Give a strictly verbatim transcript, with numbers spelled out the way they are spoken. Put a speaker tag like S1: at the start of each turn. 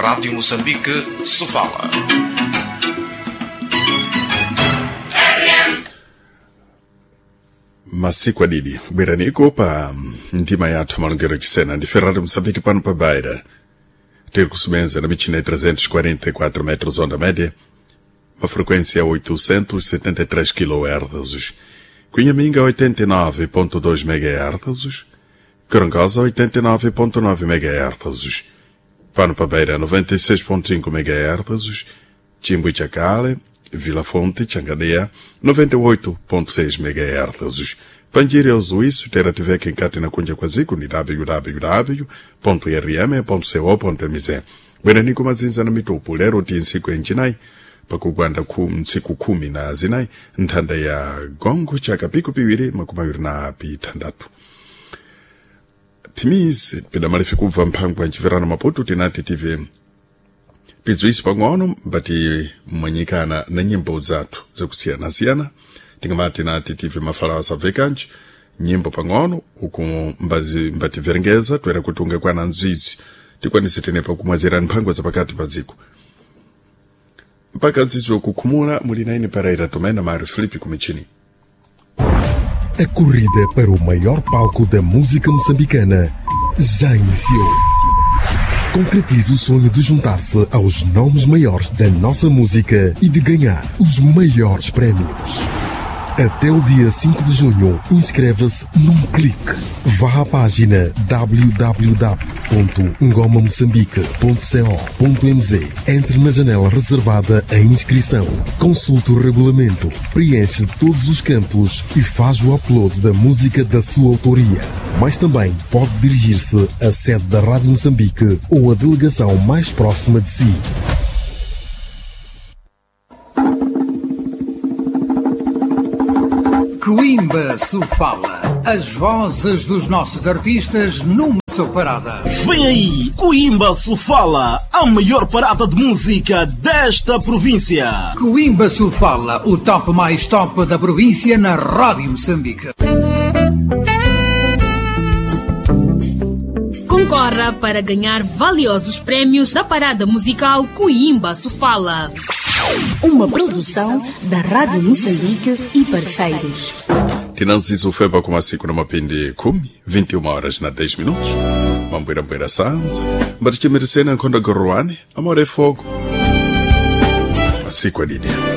S1: Rádio Moçambique, Sofala.
S2: Masiku adidi bweraniko pa ndima yathu malongero chisena ndi Rádio Moçambique pano pa Beira. Tiri kusubenza na michina trezentos e quarenta e quatro metros onda média, uma frequência oitocentos e setenta e três quilohertz. Cunhaminga oitenta e nove ponto dois megahertz, Carangosa oitenta e nove ponto nove megahertz, Pano pa Beira noventa e seis ponto cinco megahertz, Chimbo e Chacale, Vila Fonte, Changadea, noventa e oito ponto seis megahertz. Panjiri ao Suíço, terá tiver quem cate na Cunha Quazico, ni w w w ponto r m ponto co ponto m z. Bwenaniko mazinza na mitupu, lero tinsiku enjinai, pakugwanda kum siku kumi na zinai, ntanda ya gongo chaka piku piwiri, makumawiri na pi tandatu. Timizi, pida malifikuva mpangu wa nchiverana Maputo, tinati T V. Pizuisi pang'ono, bati mwanyikana na nyimbo zatu, za kusiana siana, tingamati na T V mafala sa vekanchi, nyimbo pang'ono, uku mbazi mbati verengeza, tuwera kutunga kwa nanzizi, tikwa nisitenepa kumwazira mpangu za pakati paziku. Mpaka nzizi wa kukumula, mulinaini Pereira Tomena Mário Filipe Kumichini.
S3: A corrida para o maior palco da música moçambicana já iniciou. Concretize o sonho de juntar-se aos nomes maiores da nossa música e de ganhar os maiores prémios. Até o dia cinco de junho, inscreva-se num clique. Vá à página w w w ponto ngoma moçambique ponto co ponto m z. Entre na janela reservada à inscrição. Consulte o regulamento, preenche todos os campos e faz o upload da música da sua autoria. Mas também pode dirigir-se à sede da Rádio Moçambique ou à delegação mais próxima de si.
S4: Coimba Sofala, as vozes dos nossos artistas numa só parada.
S5: Vem aí, Coimba Sofala, a maior parada de música desta província.
S4: Coimba Sofala, o top mais top da província na Rádio Moçambique.
S6: Concorra para ganhar valiosos prémios da parada musical Coimba Sofala.
S7: Uma produção da Rádio Moçambique e parceiros.
S2: Tinanzizo feba kuma siku na mapindi kumi, vinte e uma horas na dez minutos. Mambuira mbuira sanza. Mbatichimirisena nkonda gorwani, amore fogo. Masiku adidi.